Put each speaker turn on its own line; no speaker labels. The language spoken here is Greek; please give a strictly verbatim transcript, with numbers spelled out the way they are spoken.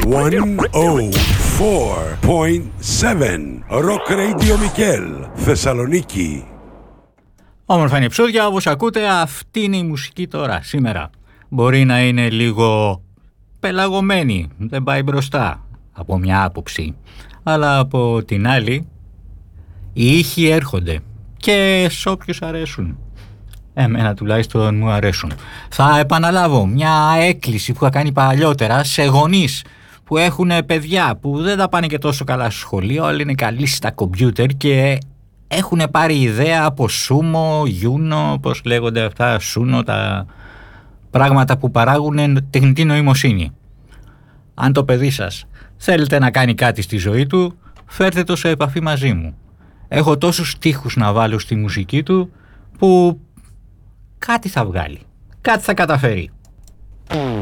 εκατόν τέσσερα κόμμα επτά Rock Radio Mikkel, Θεσσαλονίκη.
Όμορφα είναι επεισόδια, όπως ακούτε, αυτή είναι η μουσική τώρα, σήμερα. Μπορεί να είναι λίγο πελαγωμένη, δεν πάει μπροστά από μια άποψη. Αλλά από την άλλη, οι ήχοι έρχονται και σε όποιους αρέσουν. Εμένα τουλάχιστον μου αρέσουν. Θα επαναλάβω μια έκκληση που είχα κάνει παλιότερα σε γονείς που έχουν παιδιά που δεν τα πάνε και τόσο καλά στο σχολείο, αλλά είναι καλοί στα κομπιούτερ και έχουν πάρει ιδέα από Sumo, Juno, πώς λέγονται αυτά, Suno, τα πράγματα που παράγουν τεχνητή νοημοσύνη. Αν το παιδί σας θέλετε να κάνει κάτι στη ζωή του, φέρτε το σε επαφή μαζί μου. Έχω τόσους στίχους να βάλω στη μουσική του που κάτι θα βγάλει, κάτι θα καταφέρει.